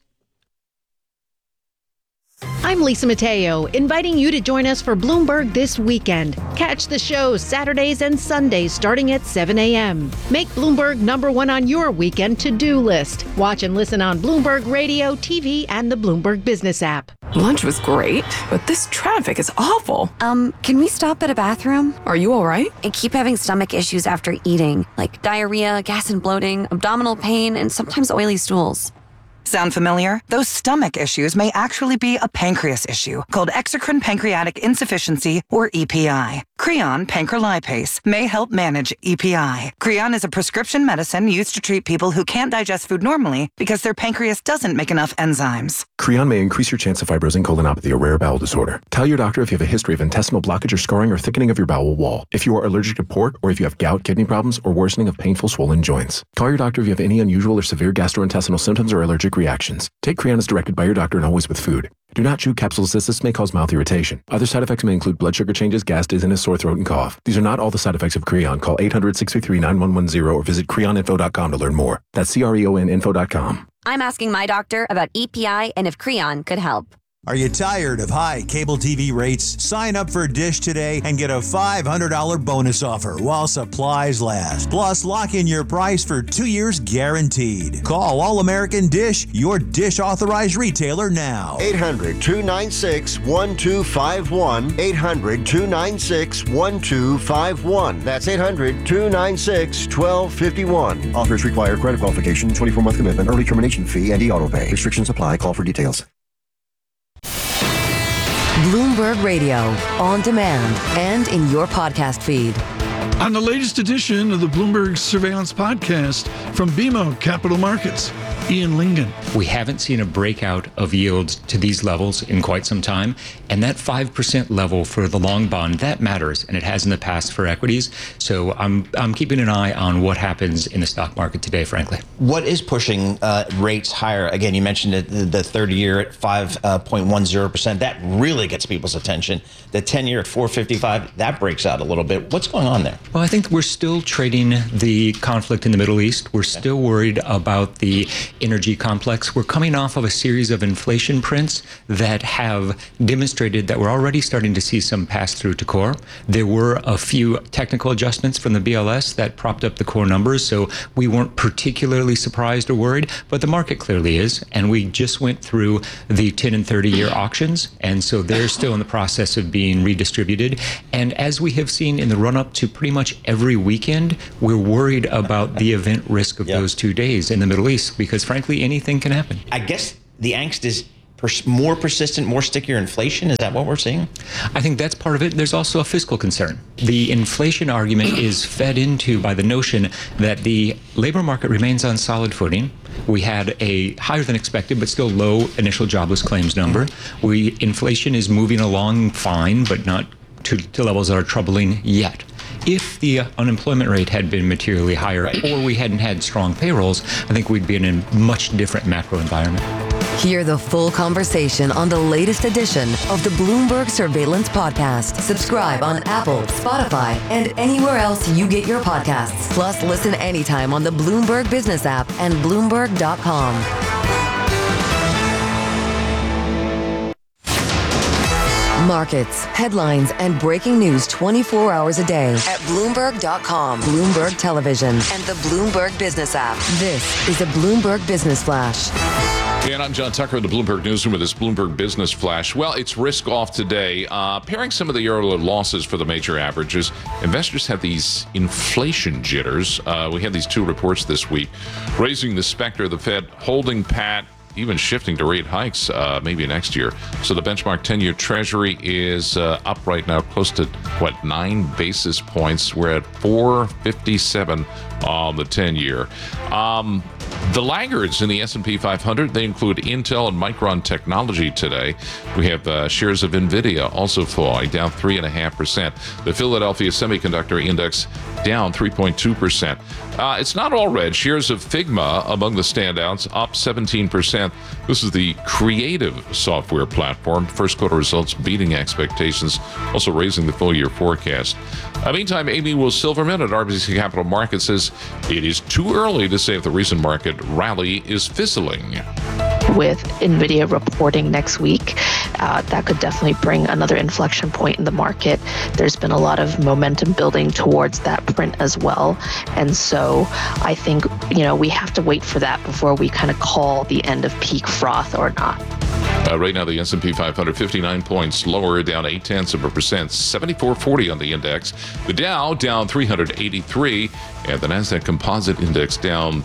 S8: I'm Lisa Mateo, inviting you to join us for Bloomberg This Weekend. Catch the show Saturdays and Sundays starting at 7 a.m. Make Bloomberg #1 on your weekend to-do list. Watch and listen on Bloomberg Radio, TV, and the Bloomberg Business app.
S11: Lunch was great, but this traffic is awful.
S12: Can we stop at a bathroom?
S11: Are you all right?
S12: I keep having stomach issues after eating, like diarrhea, gas and bloating, abdominal pain, and sometimes oily stools.
S24: Sound familiar? Those stomach issues may actually be a pancreas issue called exocrine pancreatic insufficiency, or EPI. Creon pancrelipase may help manage EPI. Creon is a prescription medicine used to treat people who can't digest food normally because their pancreas doesn't make enough enzymes.
S25: Creon may increase your chance of fibrosing colonopathy, a rare bowel disorder. Tell your doctor if you have a history of intestinal blockage or scarring or thickening of your bowel wall, if you are allergic to pork, or if you have gout, kidney problems, or worsening of painful swollen joints. Call your doctor if you have any unusual or severe gastrointestinal symptoms or allergic reactions. Take Creon as directed by your doctor and always with food. Do not chew capsules as this may cause mouth irritation. Other side effects may include blood sugar changes, gas, dizziness, sore throat, and cough. These are not all the side effects of Creon. Call 800-633-9110 or visit creoninfo.com to learn more. That's CREONinfo.com.
S12: I'm asking my doctor about EPI and if Creon could help.
S26: Are you tired of high cable TV rates? Sign up for Dish today and get a $500 bonus offer while supplies last. Plus, lock in your price for 2 years guaranteed. Call All American Dish, your Dish authorized retailer now.
S23: 800-296-1251. 800-296-1251. That's 800-296-1251. Offers require credit qualification, 24-month commitment, early termination fee, and e-auto pay. Restrictions apply. Call for details.
S9: Bloomberg Radio, on demand and in your podcast feed.
S27: On the latest edition of the Bloomberg Surveillance Podcast from BMO Capital Markets, Ian Lingen.
S28: We haven't seen a breakout of yields to these levels in quite some time, and that 5% level for the long bond, that matters, and it has in the past for equities. So I'm keeping an eye on what happens in the stock market today, frankly.
S1: What is pushing rates higher? Again, you mentioned the 30-year at 5.10%. That really gets people's attention. The 10-year at 4.55, that breaks out a little bit. What's going on there?
S28: Well, I think we're still trading the conflict in the Middle East. We're still worried about the energy complex. We're coming off of a series of inflation prints that have demonstrated that we're already starting to see some pass through to core. There were a few technical adjustments from the BLS that propped up the core numbers, so we weren't particularly surprised or worried, but the market clearly is, and we just went through the 10 and 30-year auctions, and so they're still in the process of being redistributed. And as we have seen in the run-up to pretty much every weekend, we're worried about the event risk of those 2 days in the Middle East, because frankly, anything can happen.
S1: I guess the angst is more persistent, more stickier inflation. Is that what we're seeing?
S28: I think that's part of it. There's also a fiscal concern. The inflation argument is fed into by the notion that the labor market remains on solid footing. We had a higher than expected, but still low initial jobless claims number. Inflation is moving along fine, but not to levels that are troubling yet. If the unemployment rate had been materially higher, or we hadn't had strong payrolls, I think we'd be in a much different macro environment.
S9: Hear the full conversation on the latest edition of the Bloomberg Surveillance Podcast. Subscribe on Apple, Spotify, and anywhere else you get your podcasts. Plus, listen anytime on the Bloomberg Business app and Bloomberg.com. Markets, headlines, and breaking news 24 hours a day at Bloomberg.com, Bloomberg Television, and the Bloomberg Business app. This is a Bloomberg Business Flash.
S15: And I'm John Tucker in the Bloomberg Newsroom with this Bloomberg Business Flash. Well, it's risk off today. Pairing some of the earlier losses for the major averages, investors have these inflation jitters. We had these two reports this week, raising the specter of the Fed holding pat, even shifting to rate hikes maybe next year. So the benchmark 10-year Treasury is up right now close to, 9 basis points. We're at 457 on the 10-year. The laggards in the S&P 500, they include Intel and Micron Technology today. We have shares of NVIDIA also falling, down 3.5%. The Philadelphia Semiconductor Index down 3.2%. It's not all red. Shares of Figma among the standouts, up 17%. This is the creative software platform. First quarter results beating expectations, also raising the full year forecast. Meantime, Amy Will Silverman at RBC Capital Markets says it is too early to say if the recent market rally is fizzling.
S13: With NVIDIA reporting next week, that could definitely bring another inflection point in the market. There's been a lot of momentum building towards that print as well. And so I think, we have to wait for that before we kind of call the end of peak froth or not.
S15: Right now, the S&P 500, 59 points lower, down 0.8%, 7440 on the index. The Dow down 383, and the Nasdaq Composite Index down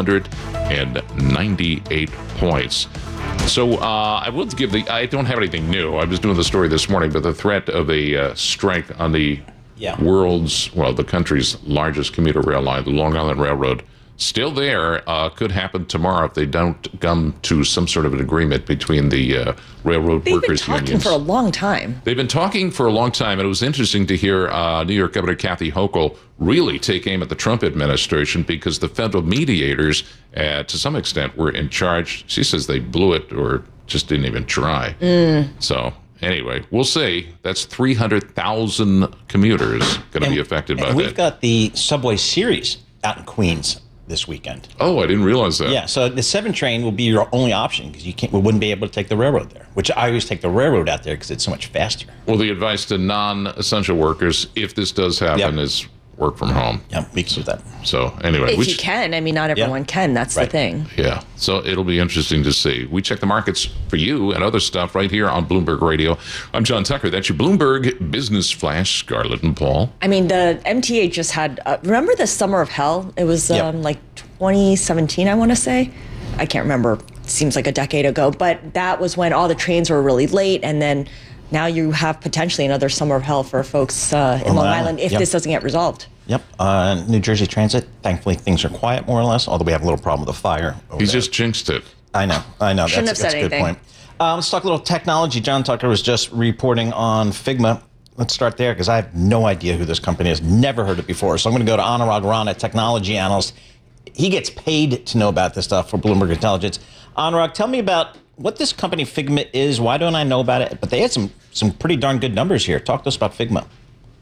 S15: 298 points. So I will give I don't have anything new. I was doing the story this morning, but the threat of a strike on the the country's largest commuter rail line, the Long Island Railroad, still there, could happen tomorrow if they don't come to some sort of an agreement between the railroad workers unions.
S17: They've been talking for a long time.
S15: They've been talking for a long time, and it was interesting to hear New York Governor Kathy Hochul really take aim at the Trump administration because the federal mediators, to some extent, were in charge. She says they blew it or just didn't even try. So anyway, we'll see. That's 300,000 commuters going to be affected by that.
S1: We've got the Subway Series out in Queens this weekend.
S15: Oh, I didn't realize that.
S1: Yeah, so the 7 train will be your only option because we wouldn't be able to take the railroad there, which I always take the railroad out there because it's so much faster.
S15: Well, the advice to non-essential workers, if this does happen, is work from home.
S1: Yeah, we can do that.
S15: So anyway.
S17: If you can. Not everyone can. That's the thing.
S15: Yeah, so it'll be interesting to see. We check the markets for you and other stuff right here on Bloomberg Radio. I'm John Tucker. That's your Bloomberg Business Flash, Scarlett and Paul.
S17: The MTA just had, remember the Summer of Hell? It was 2017, I want to say. I can't remember. It seems like a decade ago. But that was when all the trains were really late. And then now you have potentially another Summer of Hell for folks in Long Island if this doesn't get resolved.
S1: Yep. New Jersey Transit, thankfully things are quiet more or less, although we have a little problem with the fire.
S15: He just jinxed it.
S1: I know.
S17: Shouldn't have said
S1: a good
S17: anything.
S1: point. Let's talk a little technology. John Tucker was just reporting on Figma. Let's start there because I have no idea who this company is. Never heard it before. So I'm going to go to Anurag Rana, technology analyst. He gets paid to know about this stuff for Bloomberg Intelligence. Anurag, tell me about what this company Figma is. Why don't I know about it? But they had some pretty darn good numbers here. Talk to us about Figma.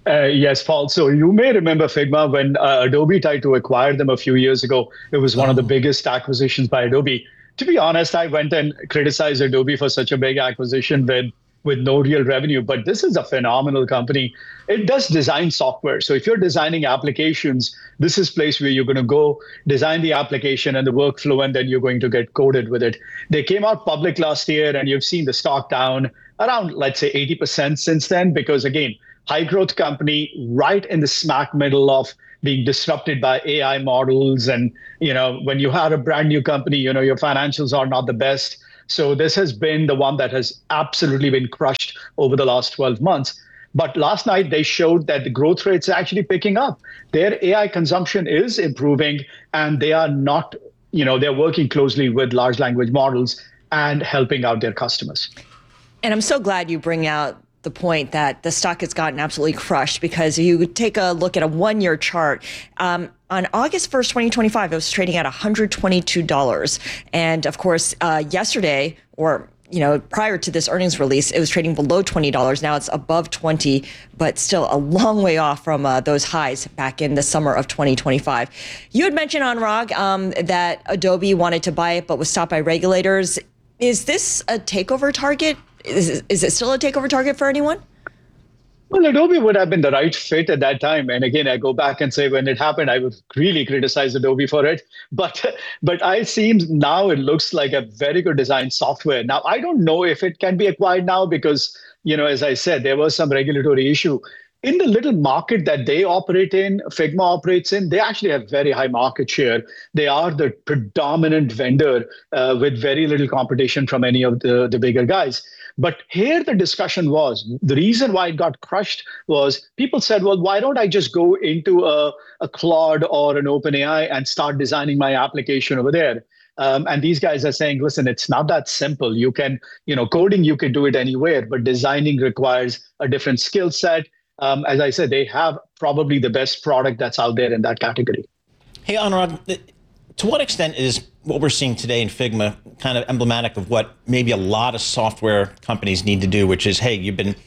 S6: Yes, Paul. So you may remember Figma when Adobe tried to acquire them a few years ago. It was one of the biggest acquisitions by Adobe. To be honest, I went and criticized Adobe for such a big acquisition with no real revenue. But this is a phenomenal company. It does design software. So if you're designing applications, this is a place where you're going to go design the application and the workflow, and then you're going to get coded with it. They came out public last year, and you've seen the stock down around, let's say, 80% since then, because again, high growth company right in the smack middle of being disrupted by AI models. And, when you have a brand new company, your financials are not the best. So this has been the one that has absolutely been crushed over the last 12 months. But last night, they showed that the growth rates are actually picking up. Their AI consumption is improving, and they are not, they're working closely with large language models and helping out their customers.
S17: And I'm so glad you bring out the point that the stock has gotten absolutely crushed, because you take a look at a one-year chart. On August 1st, 2025, it was trading at $122. And of course, yesterday, or prior to this earnings release, it was trading below $20. Now it's above 20, but still a long way off from those highs back in the summer of 2025. You had mentioned, Anurag, that Adobe wanted to buy it, but was stopped by regulators. Is this a takeover target? Is it still a takeover target for anyone?
S6: Well, Adobe would have been the right fit at that time. And again, I go back and say when it happened, I would really criticize Adobe for it. But I seems now it looks like a very good design software. Now, I don't know if it can be acquired now because, as I said, there was some regulatory issue. In the little market that they operate in, Figma operates in, they actually have very high market share. They are the predominant vendor with very little competition from any of the bigger guys. But here the discussion was, the reason why it got crushed was people said, well, why don't I just go into a Claude or an OpenAI and start designing my application over there? And these guys are saying, listen, it's not that simple. You can, coding, you can do it anywhere, but designing requires a different skill set. As I said, they have probably the best product that's out there in that category.
S1: Hey, Anurag, to what extent is what we're seeing today in Figma kind of emblematic of what maybe a lot of software companies need to do, which is, hey,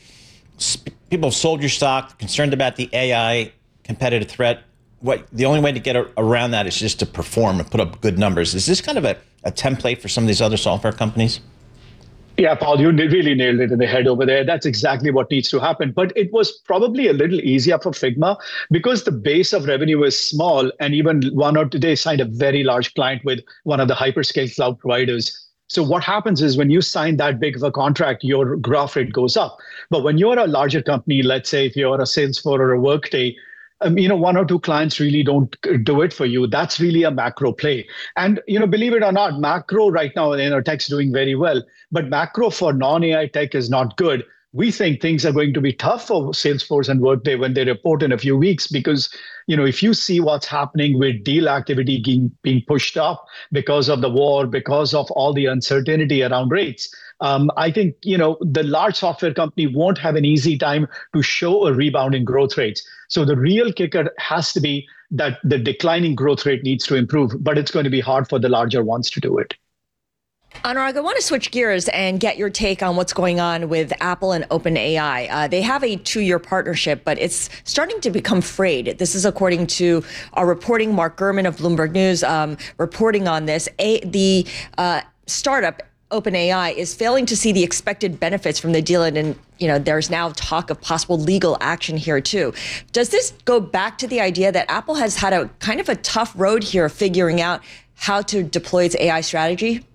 S1: people have sold your stock, concerned about the AI competitive threat. The only way to get around that is just to perform and put up good numbers. Is this kind of a template for some of these other software companies?
S6: Yeah, Paul, you really nailed it in the head over there. That's exactly what needs to happen. But it was probably a little easier for Figma because the base of revenue is small. And even they signed a very large client with one of the hyperscale cloud providers. So what happens is when you sign that big of a contract, your growth rate goes up. But when you're a larger company, let's say if you're a Salesforce or a Workday, one or two clients really don't do it for you. That's really a macro play. And, believe it or not, macro right now, tech's doing very well, but macro for non-AI tech is not good. We think things are going to be tough for Salesforce and Workday when they report in a few weeks, because, if you see what's happening with deal activity being pushed up because of the war, because of all the uncertainty around rates, I think, the large software company won't have an easy time to show a rebound in growth rates. So the real kicker has to be that the declining growth rate needs to improve, but it's going to be hard for the larger ones to do it.
S17: Anurag, I want to switch gears and get your take on what's going on with Apple and OpenAI. They have a 2-year partnership, but it's starting to become frayed. This is according to our reporting, Mark Gurman of Bloomberg News reporting on this. The startup OpenAI is failing to see the expected benefits from the deal, and there's now talk of possible legal action here too. Does this go back to the idea that Apple has had a kind of a tough road here figuring out how to deploy its AI strategy?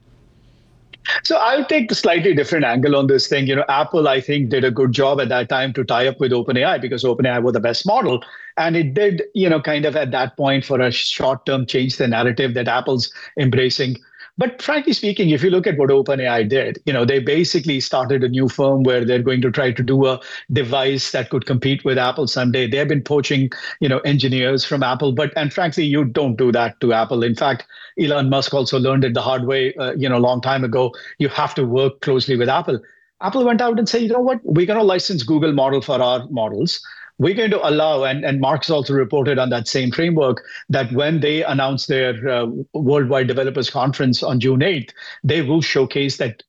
S6: So I'll take a slightly different angle on this thing. Apple, I think, did a good job at that time to tie up with OpenAI because OpenAI was the best model. And it did, kind of at that point for a short term change the narrative that Apple's embracing. But frankly speaking, if you look at what OpenAI did, they basically started a new firm where they're going to try to do a device that could compete with Apple someday. They've been poaching, engineers from Apple. And frankly, you don't do that to Apple. In fact, Elon Musk also learned it the hard way, a long time ago. You have to work closely with Apple. Apple went out and said, you know what, we're going to license Google model for our models. We're going to allow, and Mark's also reported on that same framework, that when they announce their Worldwide Developers Conference on June 8th, they will showcase that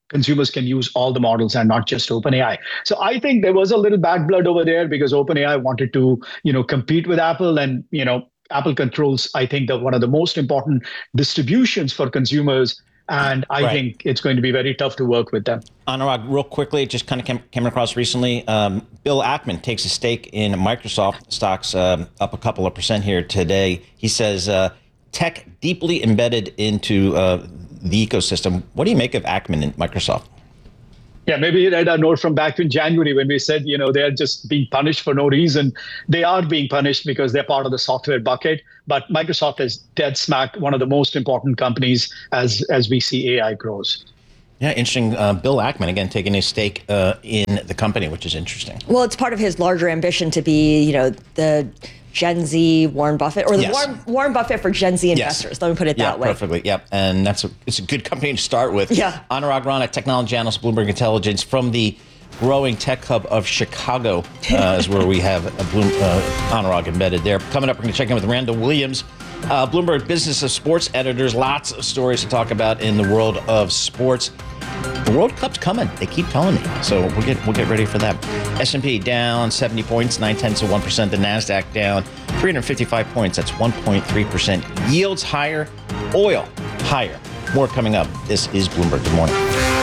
S6: consumers can use all the models and not just OpenAI. So I think there was a little bad blood over there because OpenAI wanted to, compete with Apple, and, Apple controls, I think, one of the most important distributions for consumers. And I think it's going to be very tough to work with them.
S1: Anurag, real quickly, it just kind of came across recently. Bill Ackman takes a stake in Microsoft. Stocks up a couple of percent here today. He says tech deeply embedded into the ecosystem. What do you make of Ackman and Microsoft?
S6: Yeah, maybe you read a note from back in January when we said, they're just being punished for no reason. They are being punished because they're part of the software bucket. But Microsoft is dead smack one of the most important companies as we see AI grows.
S1: Yeah, interesting. Bill Ackman, again, taking a stake in the company, which is interesting.
S17: Well, it's part of his larger ambition to be, the Gen Z Warren Buffett, or the Warren Buffett for Gen Z investors. Yes. Let me put it that way.
S1: Perfectly. Yep. And it's a good company to start with.
S17: Yeah.
S1: Anurag Rana, technology analyst, Bloomberg Intelligence, from the growing tech hub of Chicago is where we have Anurag embedded there. Coming up, we're going to check in with Randall Williams, Bloomberg Business of Sports editors. Lots of stories to talk about in the world of sports. The World Cup's coming. They keep telling me. So we'll get ready for that. S&P down 70 points, 0.9%. The NASDAQ down 355 points. That's 1.3%. Yields higher. Oil higher. More coming up. This is Bloomberg. Good morning.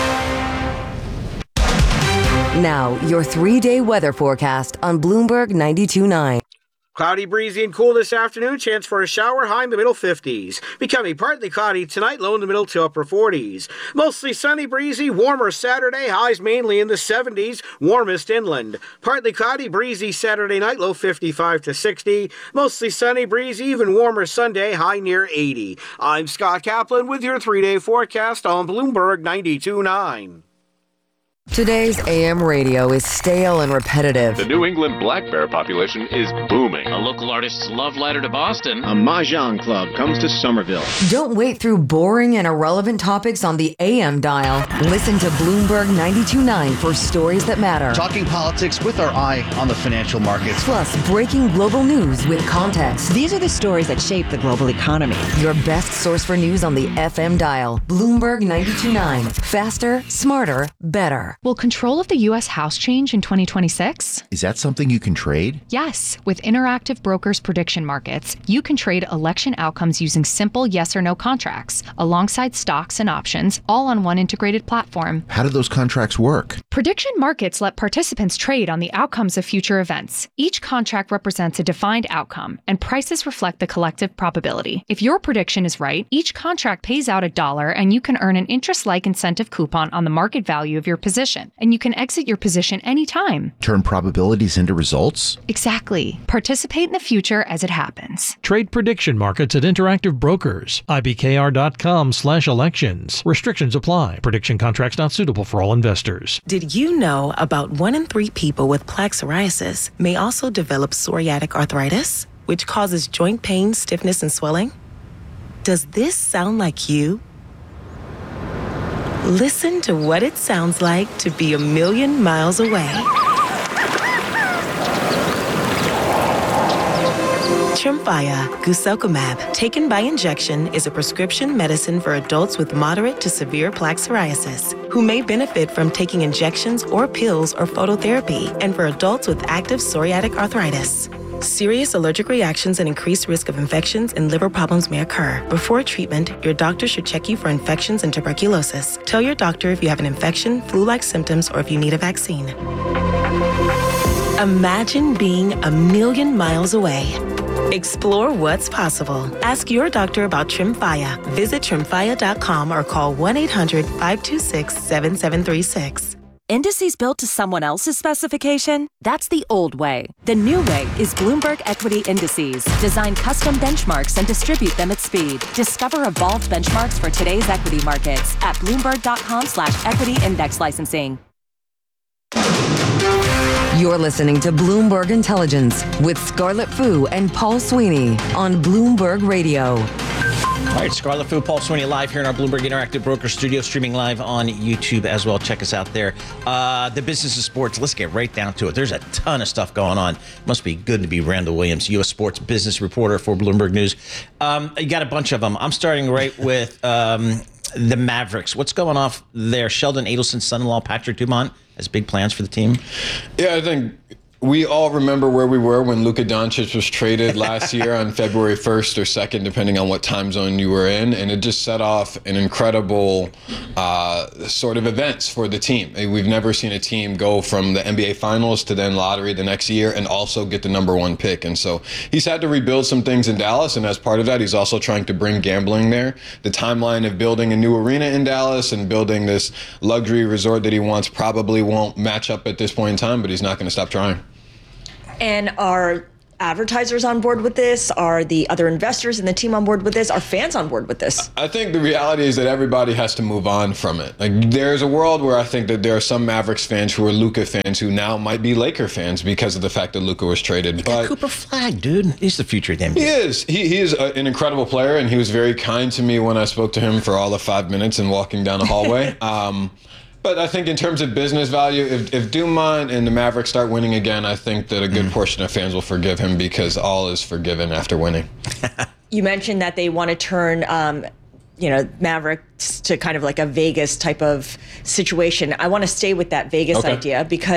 S9: Now, your 3-day weather forecast on Bloomberg 92.9.
S10: Cloudy, breezy, and cool this afternoon. Chance for a shower, high in the middle 50s. Becoming partly cloudy tonight, low in the middle to upper 40s. Mostly sunny, breezy, warmer Saturday, highs mainly in the 70s, warmest inland. Partly cloudy, breezy Saturday night, low 55 to 60. Mostly sunny, breezy, even warmer Sunday, high near 80. I'm Scott Kaplan with your 3-day forecast on Bloomberg 92.9.
S9: Today's AM radio is stale and repetitive.
S14: The New England black bear population is booming.
S16: A local artist's love letter to Boston.
S18: A Mahjong club comes to Somerville.
S9: Don't wait through boring and irrelevant topics on the AM dial. Listen to Bloomberg 92.9 for stories that matter.
S18: Talking politics with our eye on the financial markets.
S9: Plus, breaking global news with context.
S19: These are the stories that shape the global economy.
S9: Your best source for news on the FM dial. Bloomberg 92.9. Faster, smarter, better.
S20: Will control of the U.S. House change in 2026?
S18: Is that something you can trade?
S20: Yes. With Interactive Brokers Prediction Markets, you can trade election outcomes using simple yes or no contracts, alongside stocks and options, all on one integrated platform.
S18: How do those contracts work?
S20: Prediction markets let participants trade on the outcomes of future events. Each contract represents a defined outcome, and prices reflect the collective probability. If your prediction is right, each contract pays out $1, and you can earn an interest-like incentive coupon on the market value of your position. And you can exit your position anytime.
S18: Turn probabilities into results?
S20: Exactly. Participate in the future as it happens.
S3: Trade prediction markets at Interactive Brokers. IBKR.com/elections. Restrictions apply. Prediction contracts not suitable for all investors.
S21: Did you know about 1 in 3 people with plaque psoriasis may also develop psoriatic arthritis, which causes joint pain, stiffness, and swelling? Does this sound like you? Listen to what it sounds like to be a million miles away. Tremfya guselkumab, taken by injection, is a prescription medicine for adults with moderate to severe plaque psoriasis who may benefit from taking injections or pills or phototherapy, and for adults with active psoriatic arthritis. Serious allergic reactions and increased risk of infections and liver problems may occur. Before treatment, your doctor should check you for infections and tuberculosis. Tell your doctor if you have an infection, flu-like symptoms, or if you need a vaccine. Imagine being a million miles away. Explore what's possible. Ask your doctor about Tremfya. Visit Tremfya.com or call 1-800-526-7736.
S22: Indices built to someone else's specification? That's the old way. The new way is Bloomberg Equity Indices. Design custom benchmarks and distribute them at speed. Discover evolved benchmarks for today's equity markets at Bloomberg.com/equity index licensing.
S9: You're listening to Bloomberg Intelligence with Scarlett Fu and Paul Sweeney on Bloomberg Radio.
S1: All right, Scarlett Fu, Paul Sweeney live here in our Bloomberg Interactive Broker Studio, streaming live on YouTube as well. Check us out there. The business of sports, let's get right down to it. There's a ton of stuff going on. Must be good to be Randall Williams, U.S. sports business reporter for Bloomberg News. You got a bunch of them. I'm starting right with the Mavericks. What's going off there? Sheldon Adelson's son-in-law, Patrick Dumont, has big plans for the team.
S2: Yeah, I think we all remember where we were when Luka Doncic was traded last year on February 1st or 2nd, depending on what time zone you were in. And it just set off an incredible sort of events for the team. We've never seen a team go from the NBA Finals to then lottery the next year and also get the #1 pick. And so he's had to rebuild some things in Dallas. And as part of that, he's also trying to bring gambling there. The timeline of building a new arena in Dallas and building this luxury resort that he wants probably won't match up at this point in time, but he's not going to stop trying.
S17: And are advertisers on board with this? Are the other investors in the team on board with this? Are fans on board with this?
S2: I think the reality is that everybody has to move on from it. Like, there's a world where I think that there are some Mavericks fans who are Luka fans who now might be Laker fans because of the fact that Luka was traded. But
S1: Cooper Flag, dude, he's the future of the NBA.
S2: He is. He is an incredible player, and he was very kind to me when I spoke to him for all of 5 minutes and walking down the hallway. But I think in terms of business value, if Dumont and the Mavericks start winning again, I think that a good portion of fans will forgive him because all is forgiven after winning.
S17: You mentioned that they want to turn, Mavericks to kind of like a Vegas type of situation. I want to stay with that Vegas idea because